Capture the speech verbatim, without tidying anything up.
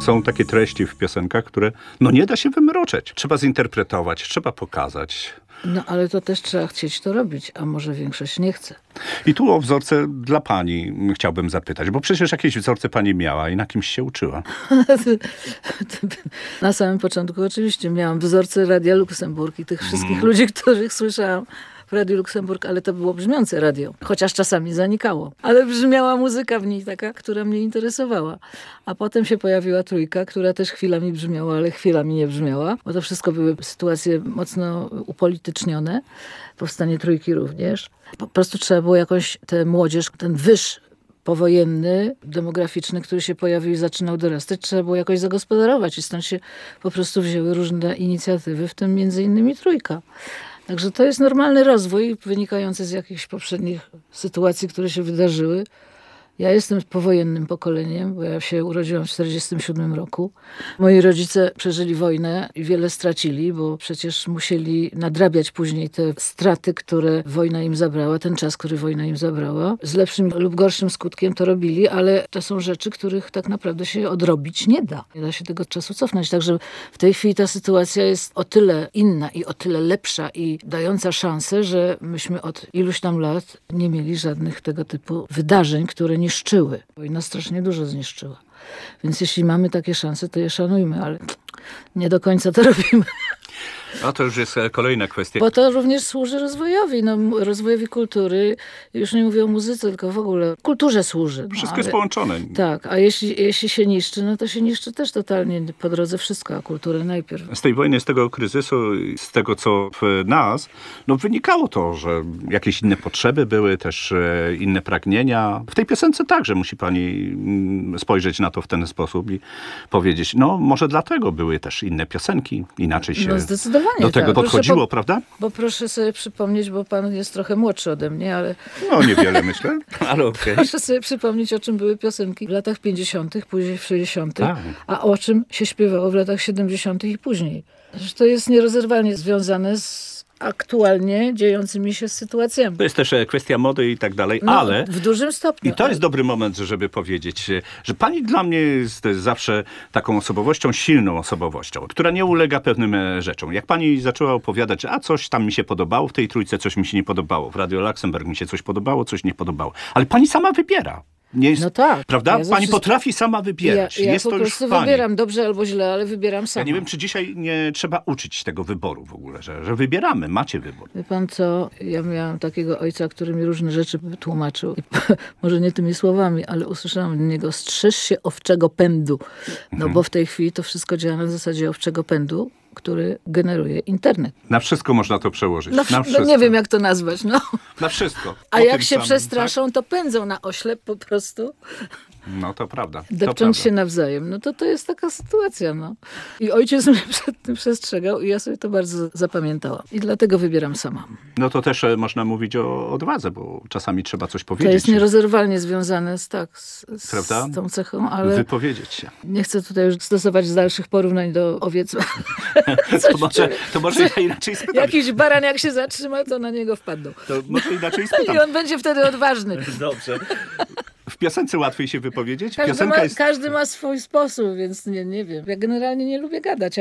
Są takie treści w piosenkach, które no nie da się wymroczeć. Trzeba zinterpretować, trzeba pokazać. No ale to też trzeba chcieć to robić, a może większość nie chce. I tu o wzorce dla pani chciałbym zapytać, bo przecież jakieś wzorce pani miała i na kimś się uczyła. Na samym początku oczywiście miałam wzorce Radia Luksemburg i tych wszystkich Mm. ludzi, których słyszałam w Radiu Luksemburg, ale to było brzmiące radio, chociaż czasami zanikało. Ale brzmiała muzyka w niej taka, która mnie interesowała. A potem się pojawiła Trójka, która też chwilami brzmiała, ale chwilami nie brzmiała, bo to wszystko były sytuacje mocno upolitycznione. Powstanie Trójki również. Po prostu trzeba było jakoś tę młodzież, ten wyż powojenny, demograficzny, który się pojawił i zaczynał dorastać, trzeba było jakoś zagospodarować i stąd się po prostu wzięły różne inicjatywy, w tym między innymi Trójka. Także to jest normalny rozwój wynikający z jakichś poprzednich sytuacji, które się wydarzyły. Ja jestem powojennym pokoleniem, bo ja się urodziłam w czterdziestym siódmym roku. Moi rodzice przeżyli wojnę i wiele stracili, bo przecież musieli nadrabiać później te straty, które wojna im zabrała, ten czas, który wojna im zabrała. Z lepszym lub gorszym skutkiem to robili, ale to są rzeczy, których tak naprawdę się odrobić nie da. Nie da się tego czasu cofnąć. Także w tej chwili ta sytuacja jest o tyle inna i o tyle lepsza i dająca szansę, że myśmy od iluś tam lat nie mieli żadnych tego typu wydarzeń, które nie niszczyły. Wojna strasznie dużo zniszczyła. Więc jeśli mamy takie szanse, to je szanujmy, ale nie do końca to robimy. A to już jest kolejna kwestia. Bo to również służy rozwojowi, no, rozwojowi kultury. Już nie mówię o muzyce, tylko w ogóle kulturze służy. No, Wszystko ale, jest połączone. Tak, a jeśli, jeśli się niszczy, no to się niszczy też totalnie po drodze wszystko, a kulturę najpierw. Z tej wojny, z tego kryzysu, z tego co w nas, no wynikało to, że jakieś inne potrzeby były, też e, inne pragnienia. W tej piosence także musi pani mm, spojrzeć na to w ten sposób i powiedzieć, no może dlatego były też inne piosenki, inaczej się No zdecydowanie do tego tak. podchodziło, Proszę, prawda? Bo proszę sobie przypomnieć, bo pan jest trochę młodszy ode mnie, ale No niewiele myślę, ale okej. proszę sobie przypomnieć, o czym były piosenki w latach pięćdziesiątych, później w sześćdziesiątych, Tak. a o czym się śpiewało w latach siedemdziesiątych i później. Że to jest nierozerwalnie związane z aktualnie dziejącymi się sytuacjami. To jest też e, kwestia mody i tak dalej, No, ale... w dużym stopniu. I to jest dobry moment, żeby powiedzieć, że pani dla mnie jest zawsze taką osobowością, silną osobowością, która nie ulega pewnym e, rzeczom. Jak pani zaczęła opowiadać, że a coś tam mi się podobało w tej Trójce, coś mi się nie podobało. W Radio Luxemburg mi się coś podobało, coś nie podobało. Ale pani sama wybiera. Nie jest, No tak. Prawda? Ja pani zawsze- potrafi sama wybierać. Ja, ja jest po to już prostu w pani. wybieram dobrze albo źle, ale wybieram sama. Ja nie wiem, czy dzisiaj nie trzeba uczyć tego wyboru w ogóle, że, że wybieramy, macie wybór. Wie pan co, ja miałam takiego ojca, który mi różne rzeczy tłumaczył. I może nie tymi słowami, ale usłyszałam od niego: strzeż się owczego pędu. No Mhm. bo w tej chwili to wszystko działa na zasadzie owczego pędu, który generuje internet. Na wszystko można to przełożyć. No, na no wszystko. nie wiem, jak to nazwać. No. Na wszystko. A O jak tym się samym, przestraszą, to pędzą na oślep po prostu. Tak? No to prawda. To Depcząc prawda. się nawzajem. No to to jest taka sytuacja. No. I ojciec mnie przed tym przestrzegał i ja sobie to bardzo zapamiętałam. I dlatego wybieram sama. No to też e, można mówić o odwadze, bo czasami trzeba coś To powiedzieć. jest nierozerwalnie związane z, tak, z, Prawda? z tą cechą, ale Wypowiedzieć się. nie chcę tutaj już stosować dalszych porównań do owiec. To może, to może ja inaczej spytam. Jakiś baran jak się zatrzyma, to na niego wpadną. To może inaczej spytam. I on będzie wtedy odważny. Dobrze. W piosence łatwiej się wypowiedzieć? Każdy Piosenka ma, jest... każdy ma swój sposób, więc nie, nie wiem. Ja generalnie nie lubię gadać,